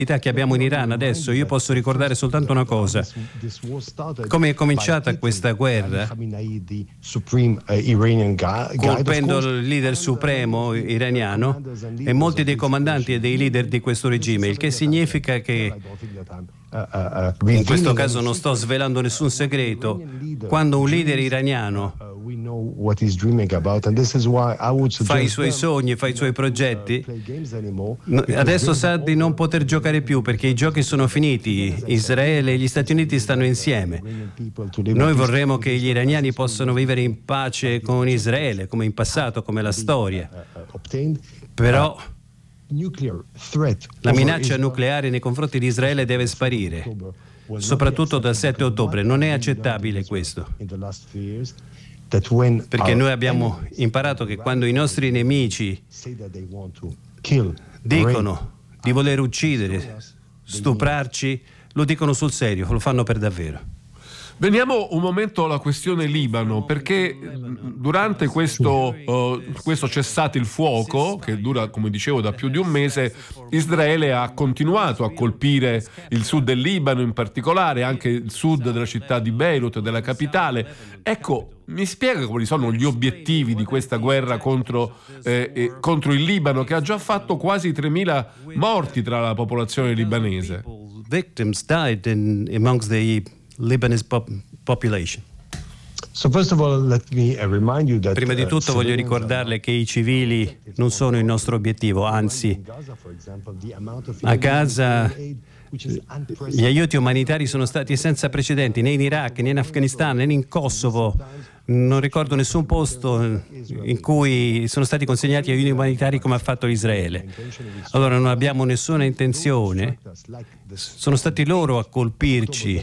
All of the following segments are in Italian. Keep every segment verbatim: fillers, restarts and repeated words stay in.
che abbiamo in Iran adesso. Io posso ricordare soltanto una cosa: come è cominciata questa guerra, colpendo il leader supremo iraniano e molti dei comandanti e dei leader di questo regime, il che significa che, in questo caso non sto svelando nessun segreto, quando un leader iraniano fa i suoi sogni, fa i suoi progetti, adesso sa di non poter giocare più perché i giochi sono finiti. Israele e gli Stati Uniti stanno insieme. Noi vorremmo che gli iraniani possano vivere in pace con Israele, come in passato, come la storia. Però la minaccia nucleare nei confronti di Israele deve sparire, soprattutto dal sette ottobre. Non è accettabile questo, perché noi abbiamo imparato che quando i nostri nemici dicono di voler uccidere, stuprarci, lo dicono sul serio, lo fanno per davvero. Veniamo un momento alla questione Libano, perché durante questo, uh, questo cessate il fuoco, che dura, come dicevo, da più di un mese, Israele ha continuato a colpire il sud del Libano, in particolare anche il sud della città di Beirut, della capitale. Ecco, mi spiega quali sono gli obiettivi di questa guerra contro, eh, eh, contro il Libano, che ha già fatto quasi tremila morti tra la popolazione libanese. Victims died in, amongst the Lebanese pop- population. Prima di tutto voglio ricordarle che i civili non sono il nostro obiettivo, anzi, a Gaza gli aiuti umanitari sono stati senza precedenti, né in Iraq, né in Afghanistan, né in Kosovo. Non ricordo nessun posto in cui sono stati consegnati aiuti umanitari come ha fatto Israele. Allora non abbiamo nessuna intenzione. Sono stati loro a colpirci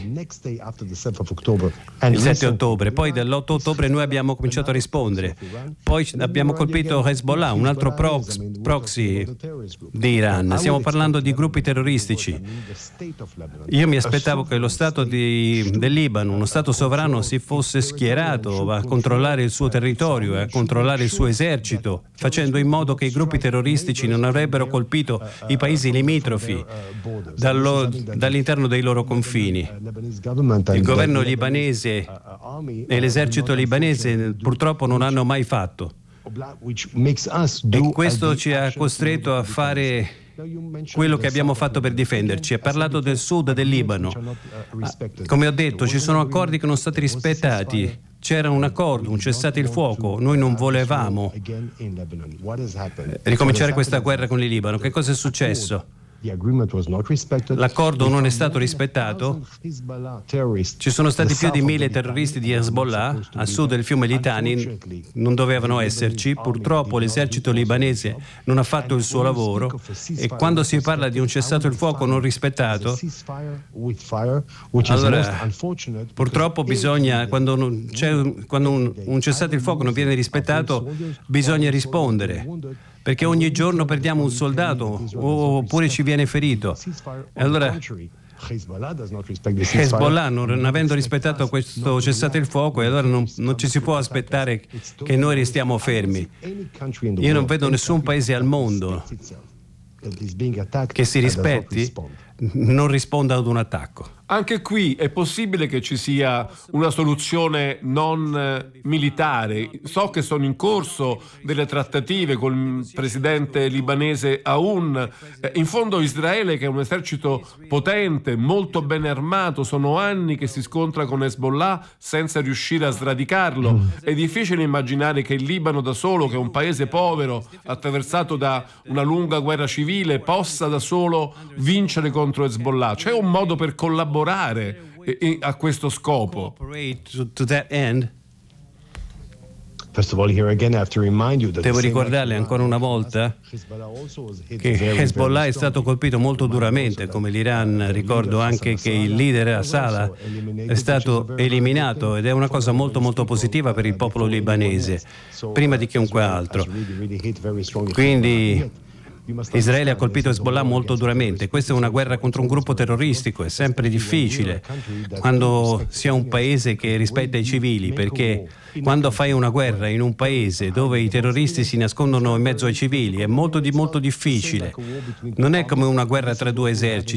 il sette ottobre, poi dall'otto ottobre noi abbiamo cominciato a rispondere. Poi abbiamo colpito Hezbollah, un altro prox- proxy di Iran. Stiamo parlando di gruppi terroristici. Io mi aspettavo che lo Stato di, del Libano, uno Stato sovrano, si fosse schierato a controllare il suo territorio e a controllare il suo esercito, facendo in modo che i gruppi terroristici non avrebbero colpito i paesi limitrofi dallo, dall'interno dei loro confini. Il governo libanese e l'esercito libanese purtroppo non hanno mai fatto. E questo ci ha costretto a fare quello che abbiamo fatto per difenderci. Ha parlato del sud del Libano. Come ho detto, ci sono accordi che non sono stati rispettati. C'era un accordo, un cessate il fuoco. Noi non volevamo ricominciare questa guerra con il Libano. Che cosa è successo? L'accordo non è stato rispettato. Ci sono stati più di mille terroristi di Hezbollah a sud del fiume Litani, non dovevano esserci. Purtroppo l'esercito libanese non ha fatto il suo lavoro e quando si parla di un cessato il fuoco non rispettato, allora purtroppo bisogna, quando, non c'è, quando un, un cessato il fuoco non viene rispettato, bisogna rispondere. Perché ogni giorno perdiamo un soldato oppure ci viene ferito. E allora Hezbollah, non avendo rispettato questo cessate il fuoco, e allora non, non ci si può aspettare che noi restiamo fermi. Io non vedo nessun paese al mondo che si rispetti non risponda ad un attacco. Anche qui è possibile che ci sia una soluzione non militare. So che sono in corso delle trattative con il presidente libanese Aoun. In fondo Israele, che è un esercito potente, molto ben armato, sono anni che si scontra con Hezbollah senza riuscire a sradicarlo. È difficile immaginare che il Libano da solo, che è un paese povero, attraversato da una lunga guerra civile, possa da solo vincere contro Hezbollah. C'è un modo per collaborare a questo scopo? Devo ricordarle ancora una volta che Hezbollah è stato colpito molto duramente, come l'Iran. Ricordo anche che il leader Assala è stato eliminato ed è una cosa molto molto positiva per il popolo libanese, prima di chiunque altro. Quindi Israele ha colpito Hezbollah molto duramente. Questa è una guerra contro un gruppo terroristico, è sempre difficile quando si è un paese che rispetta i civili, perché quando fai una guerra in un paese dove i terroristi si nascondono in mezzo ai civili è molto, molto difficile. Non è come una guerra tra due eserciti.